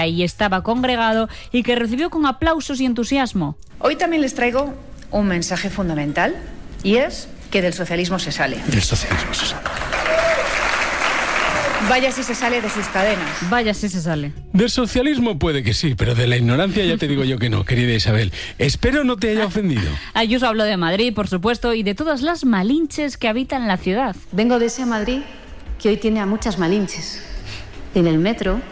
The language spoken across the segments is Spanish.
y estaba congregado y que recibió con aplausos y entusiasmo. Hoy también les traigo un mensaje fundamental y es que del socialismo se sale. Del socialismo se sale. Vaya si se sale de sus cadenas. Vaya si se sale. Del socialismo puede que sí, pero de la ignorancia ya te digo yo que no, querida Isabel. Espero no te haya ofendido. Ayuso habló de Madrid, por supuesto, y de todas las malinches que habitan la ciudad. Vengo de ese Madrid que hoy tiene a muchas malinches. En el metro,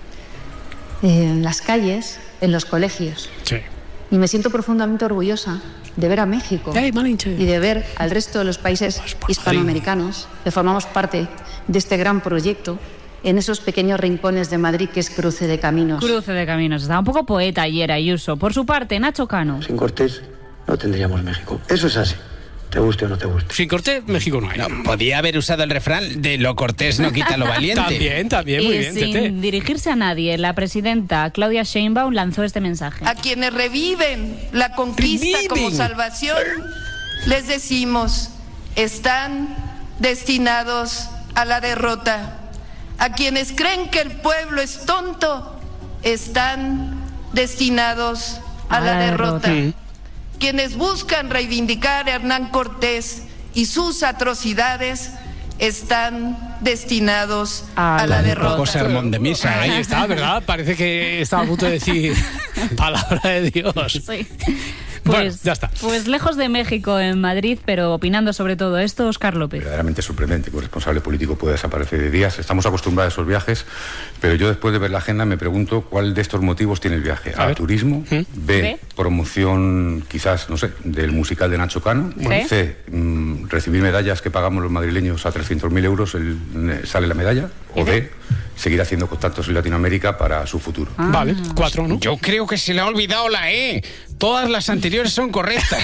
en las calles, en los colegios. Sí. Y me siento profundamente orgullosa de ver a México y de ver al resto de los países hispanoamericanos que formamos parte de este gran proyecto en esos pequeños rincones de Madrid que es Cruce de Caminos. Cruce de Caminos. Estaba un poco poeta ayer Ayuso. Por su parte, Nacho Cano. Sin Cortés no tendríamos México. Eso es así. Te guste o no te guste. Sin Cortés, México no hay. No, podía haber usado el refrán de lo cortés no quita lo valiente. También, muy bien, sin Tete. dirigirse a nadie, la presidenta Claudia Sheinbaum lanzó este mensaje. A quienes reviven la conquista como salvación, les decimos, están destinados a la derrota. A quienes creen que el pueblo es tonto, están destinados a la derrota. Quienes buscan reivindicar a Hernán Cortés y sus atrocidades están destinados a la derrota. Poco sermón de misa, Ahí está, ¿verdad? Parece que estaba a punto de decir palabra de Dios. Sí. Bueno, ya está. Pues lejos de México, en Madrid, pero opinando sobre todo esto, Óscar López. Verdaderamente sorprendente que un responsable político pueda desaparecer de días. Estamos acostumbrados a esos viajes, pero yo después de ver la agenda me pregunto cuál de estos motivos tiene el viaje. A, turismo, B, promoción quizás, no sé, del musical de Nacho Cano, C, recibir medallas que pagamos los madrileños a 300.000 euros, sale la medalla, o D, seguir haciendo contactos en Latinoamérica para su futuro. Vale, 4, ¿no? Yo creo que se le ha olvidado la E. Todas las anteriores son correctas.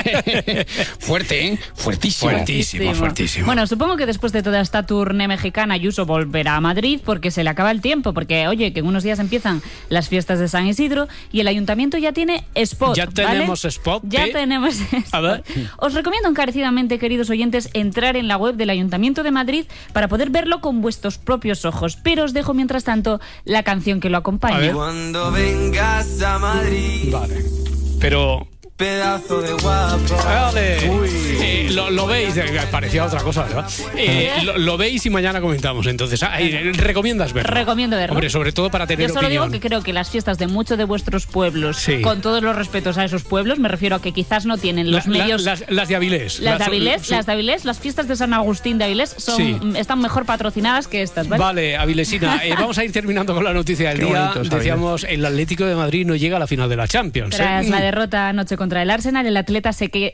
Fuerte, ¿eh? Fuertísimo. Bueno, supongo que después de toda esta tournée mexicana, Ayuso volverá a Madrid porque se le acaba el tiempo, porque, oye, que en unos días empiezan las fiestas de San Isidro y el ayuntamiento ya tiene spot, Ya tenemos spot. Ya tenemos spot. A ver. Os recomiendo encarecidamente, queridos oyentes, entrar en la web del Ayuntamiento de Madrid para poder verlo con vuestros propios ojos. Pero os dejo, mientras tanto, la canción que lo acompaña. A ver. Cuando vengas a Madrid. Vale. Pero... Pedazo de guapo. Vale. Lo veis, parecía otra cosa, ¿verdad? Lo veis y mañana comentamos. Entonces, ¿recomiendas verlo? Recomiendo verlo. Hombre, sobre todo para tener Yo solo opinión. digo que creo que las fiestas de muchos de vuestros pueblos, con todos los respetos a esos pueblos, me refiero a que quizás no tienen los medios... Las de Avilés. Las de Avilés, las fiestas de San Agustín de Avilés están mejor patrocinadas que estas, ¿vale? Vale, Avilesina, vamos a ir terminando con la noticia del día. Decíamos, el Atlético de Madrid no llega a la final de la Champions. Tras la derrota anoche contra el Arsenal, el Atleti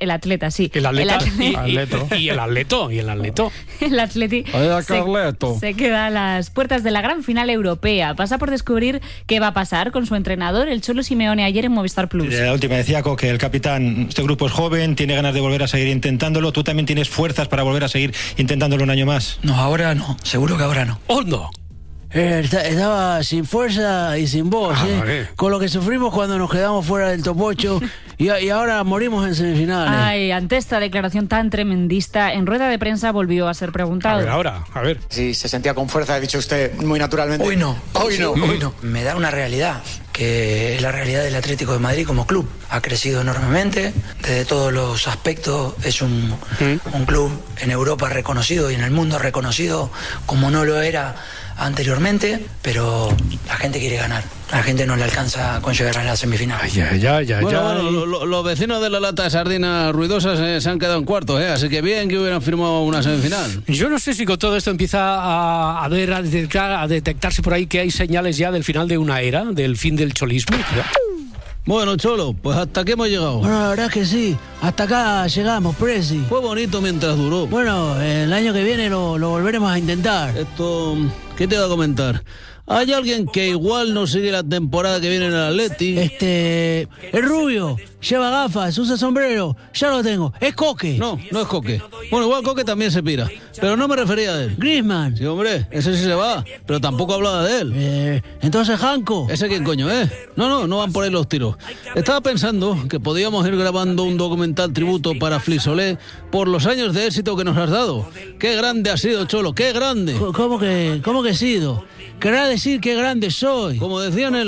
se queda a las puertas de la gran final europea. Pasa por descubrir qué va a pasar con su entrenador, el Cholo Simeone, ayer en Movistar Plus. La última decía que el capitán, este grupo es joven, tiene ganas de volver a seguir intentándolo. ¿Tú también tienes fuerzas para volver a seguir intentándolo un año más? No, ahora no, seguro que ahora no. ¡Oh, no! Estaba sin fuerza y sin voz, con lo que sufrimos cuando nos quedamos fuera del top 8 y ahora morimos en semifinales. Ay, ante esta declaración tan tremendista, en rueda de prensa volvió a ser preguntado. A ver. Sí, se sentía con fuerza, ha dicho usted muy naturalmente. Hoy no. Me da una realidad, que es la realidad del Atlético de Madrid como club. Ha crecido enormemente, desde todos los aspectos. Es un club en Europa reconocido y en el mundo reconocido como no lo era anteriormente, pero la gente quiere ganar. La gente no le alcanza con llegar a la semifinal. Bueno, los vecinos de la lata de sardinas ruidosas se han quedado en cuartos, así que bien que hubieran firmado una semifinal. Yo no sé si con todo esto empieza a detectarse por ahí que hay señales ya del final de una era, del fin del cholismo. Bueno, Cholo, pues hasta aquí hemos llegado. Bueno, la verdad es que sí, hasta acá llegamos, Presi. Fue bonito mientras duró. Bueno, el año que viene lo volveremos a intentar. ¿Qué te voy a comentar? Hay alguien que igual no sigue la temporada que viene en el Atleti. El rubio, lleva gafas, usa sombrero, ya lo tengo. Es Coque. No es Coque. Bueno, igual Coque también se pira, pero no me refería a él. Griezmann. Sí, hombre, ese sí se va, pero tampoco hablaba de él. Entonces Janko. ¿Ese quién coño es? No van por ahí los tiros. Estaba pensando que podíamos ir grabando un documental tributo para Flisolé por los años de éxito que nos has dado. ¡Qué grande has sido, Cholo! ¡Qué grande! ¿Cómo que he sido? querrá decir qué grande soy. Como decían en